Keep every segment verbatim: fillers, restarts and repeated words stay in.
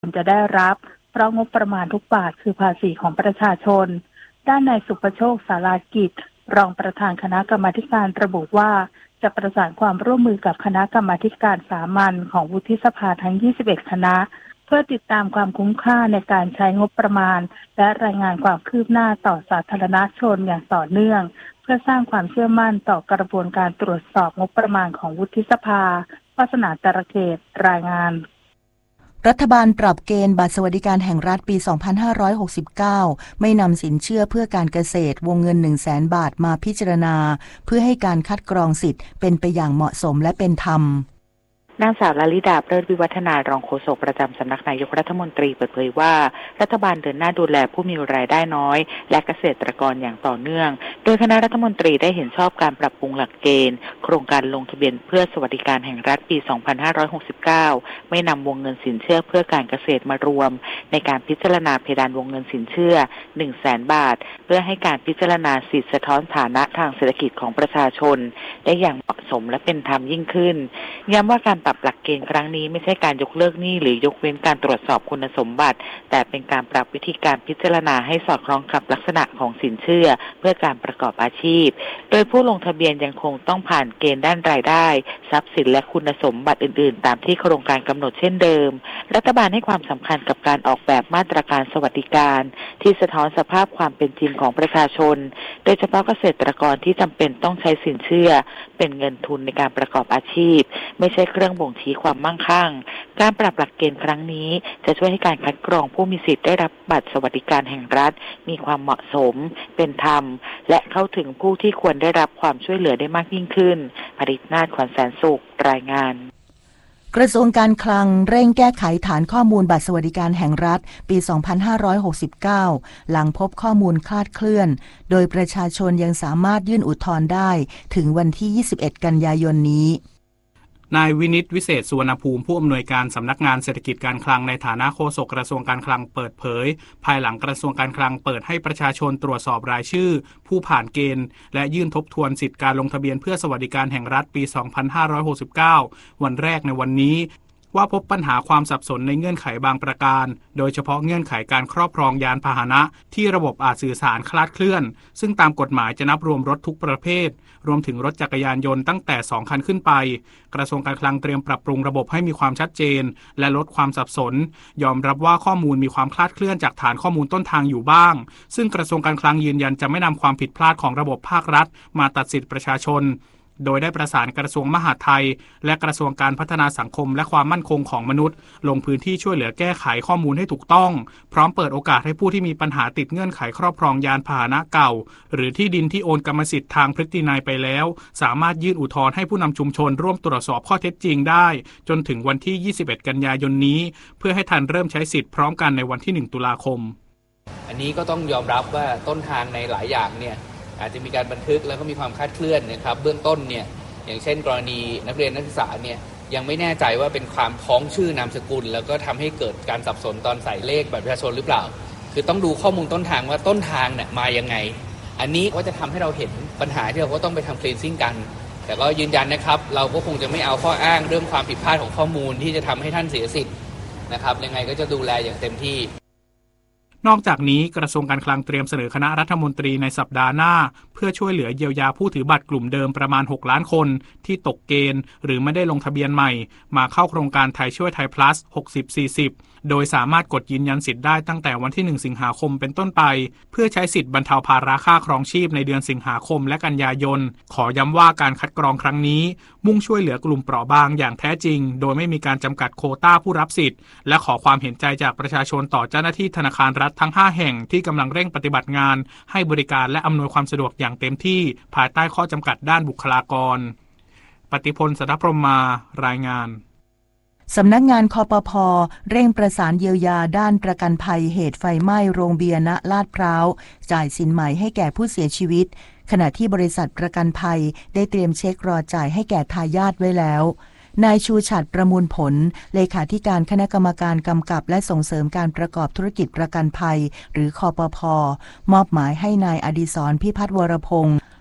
จะได้รับเพราะงบประมาณทุกบาทคือภาษีของประชาชนด้านนายสุประโชคสารากิจรองประธานคณะกรรมาธิการระบุว่าจะประสานความร่วมมือกับคณะกรรมาธิการสามัญของวุฒิสภาทั้งยี่สิบเอ็ดคณะเพื่อติดตามความคุ้มค่าในการใช้งบประมาณและรายงานความคืบหน้าต่อสาธารณชนอย่างต่อเนื่องเพื่อสร้างความเชื่อมั่นต่อกระบวนการตรวจสอบงบประมาณของวุฒิสภาวาสนาจระเกตรายงานรัฐบาลปรับเกณฑ์บัตรสวัสดิการแห่งรัฐปี สองพันห้าร้อยหกสิบเก้า ไม่นำสินเชื่อเพื่อการเกษตรวงเงิน หนึ่งแสน บาทมาพิจารณาเพื่อให้การคัดกรองสิทธิ์เป็นไปอย่างเหมาะสมและเป็นธรรมนางสาวลลิดาเลิศวิวัฒนารองโฆษกประจำสำนักนายกรัฐมนตรีเปิดเผยว่ารัฐบาลเดินหน้าดูแลผู้มีรายได้น้อยและเกษตรกรอย่างต่อเนื่องโดยคณะรัฐมนตรีได้เห็นชอบการปรับปรุงหลักเกณฑ์โครงการลงทะเบียนเพื่อสวัสดิการแห่งรัฐปี สองพันห้าร้อยหกสิบเก้า ไม่นำวงเงินสินเชื่อเพื่อการเกษตรมารวมในการพิจารณาเพดานวงเงินสินเชื่อ หนึ่งแสน บาทเพื่อให้การพิจารณาสิทธิสะท้อนฐานะทางเศรษฐกิจของประชาชนได้อย่างเหมาะสมและเป็นธรรมยิ่งขึ้นย้ำว่าการปรับหลักเกณฑ์ครั้งนี้ไม่ใช่การยกเลิกหนี้หรือยกเว้นการตรวจสอบคุณสมบัติแต่เป็นการปรับวิธีการพิจารณาให้สอดคล้องกับลักษณะของสินเชื่อเพื่อการประกอบอาชีพโดยผู้ลงทะเบียนยังคงต้องผ่านเกณฑ์ด้านรายได้ทรัพย์สินและคุณสมบัติอื่นๆตามที่โครงการกำหนดเช่นเดิมรัฐบาลให้ความสำคัญกับการออกแบบมาตรการสวัสดิการที่สะท้อนสภาพความเป็นจริงของประชาชนโดยเฉพาะเกษตรกรที่จำเป็นต้องใช้สินเชื่อเป็นเงินทุนในการประกอบอาชีพไม่ใช่เครื่องบ่งชี้ความมั่งคั่งการปรับหลักเกณฑ์ครั้งนี้จะช่วยให้การคัดกรองผู้มีสิทธิ์ได้รับบัตรสวัสดิการแห่งรัฐมีความเหมาะสมเป็นธรรมและเข้าถึงผู้ที่ควรได้รับความช่วยเหลือได้มากยิ่งขึ้นภริษนาถ ขวัญแสนสุขรายงานกระทรวงการคลังเร่งแก้ไขฐานข้อมูลบัตรสวัสดิการแห่งรัฐปี สองพันห้าร้อยหกสิบเก้า หลังพบข้อมูลคลาดเคลื่อนโดยประชาชนยังสามารถยื่นอุทธรณ์ได้ถึงวันที่ ยี่สิบเอ็ด กันยายนนี้นายวินิตวิเศษสุวรรณภูมิผู้อำนวยการสำนักงานเศรษฐกิจการคลังในฐานะโฆษกกระทรวงการคลังเปิดเผยภายหลังกระทรวงการคลังเปิดให้ประชาชนตรวจสอบรายชื่อผู้ผ่านเกณฑ์และยื่นทบทวนสิทธิการลงทะเบียนเพื่อสวัสดิการแห่งรัฐปี สองพันห้าร้อยหกสิบเก้า วันแรกในวันนี้ว่าพบปัญหาความสับสนในเงื่อนไขบางประการโดยเฉพาะเงื่อนไขการครอบครองยานพาหนะที่ระบบอาจสื่อสารคลาดเคลื่อนซึ่งตามกฎหมายจะนับรวมรถทุกประเภทรวมถึงรถจักรยานยนต์ตั้งแต่สองคันขึ้นไปกระทรวงการคลังเตรียมปรับปรุงระบบให้มีความชัดเจนและลดความสับสนยอมรับว่าข้อมูลมีความคลาดเคลื่อนจากฐานข้อมูลต้นทางอยู่บ้างซึ่งกระทรวงการคลังยืนยันจะไม่นำความผิดพลาดของระบบภาครัฐมาตัดสิทธิประชาชนโดยได้ประสานกระทรวงมหาดไทยและกระทรวงการพัฒนาสังคมและความมั่นคงของมนุษย์ลงพื้นที่ช่วยเหลือแก้ไขข้อมูลให้ถูกต้องพร้อมเปิดโอกาสให้ผู้ที่มีปัญหาติดเงื่อนไขครอบครองยานพาหนะเก่าหรือที่ดินที่โอนกรรมสิทธิ์ทางพฤตินัยไปแล้วสามารถยื่นอุทธรณ์ให้ผู้นำชุมชนร่วมตรวจสอบข้อเท็จจริงได้จนถึงวันที่ยี่สิบเอ็ดกันยายนนี้เพื่อให้ทันเริ่มใช้สิทธิ์พร้อมกันในวันที่หนึ่งตุลาคมอันนี้ก็ต้องยอมรับว่าต้นทางในหลายอย่างเนี่ยอาจจะมีการบันทึกแล้วก็มีความคลาดเคลื่อนนะครับเบื้องต้นเนี่ยอย่างเช่นกรณีนักเรียนนักศึกษาเนี่ยยังไม่แน่ใจว่าเป็นความพ้องชื่อนามสกุลแล้วก็ทำให้เกิดการสับสนตอนใส่เลขบัตรประชาชนหรือเปล่าคือต้องดูข้อมูลต้นทางว่าต้นทางเนี่ยมายังไงอันนี้ก็จะทำให้เราเห็นปัญหาที่เราก็ต้องไปทำ cleansing กันแต่ก็ยืนยันนะครับเราก็คงจะไม่เอาข้ออ้างเรื่องความผิดพลาดของข้อมูลที่จะทำให้ท่านเสียสิทธิ์นะครับยังไงก็จะดูแลอย่างเต็มที่นอกจากนี้กระทรวงการคลังเตรียมเสนอคณะรัฐมนตรีในสัปดาห์หน้าเพื่อช่วยเหลือเยียวยาผู้ถือบัตรกลุ่มเดิมประมาณหกล้านคนที่ตกเกณฑ์หรือไม่ได้ลงทะเบียนใหม่มาเข้าโครงการไทยช่วยไทย plus หกสิบ สี่สิบโดยสามารถกดยืนยันสิทธิ์ได้ตั้งแต่วันที่หนึ่งสิงหาคมเป็นต้นไปเพื่อใช้สิทธิ์บรรเทาภาระค่าครองชีพในเดือนสิงหาคมและกันยายนขอย้ำว่าการคัดกรองครั้งนี้มุ่งช่วยเหลือกลุ่มเปราะบางอย่างแท้จริงโดยไม่มีการจำกัดโควต้าผู้รับสิทธิ์และขอความเห็นใจจากประชาชนต่อเจ้าหน้าที่ธนาคารรัฐทั้งห้าแห่งที่กำลังเร่งปฏิบัติงานให้บริการและอำนวยความสะดวกอย่างเต็มที่ภายใต้ข้อจำกัดด้านบุคลากรปฏิพล สัทธพรหมมารายงานสำนักงานคปภ.เร่งประสานเยียวยาด้านประกันภัยเหตุไฟไหม้โรงเบียร์ณลาดพร้าวจ่ายสินไหมให้แก่ผู้เสียชีวิตขณะที่บริษัทประกันภัยได้เตรียมเช็ครอจ่ายให้แก่ทายาทไว้แล้วนายชูฉัตรประมูลผลเลขาธิการคณะกรรมการกำกับและส่งเสริมการประกอบธุรกิจประกันภัยหรือคปภ.มอบหมายให้นายอดิศรพิพัฒน์วรพงศ์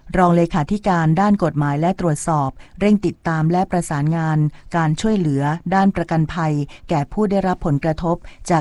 รองเลขาธิการด้านกฎหมายและตรวจสอบเร่งติดตามและประสานงานการช่วยเหลือด้านประกันภัยแก่ผู้ได้รับผลกระทบจาก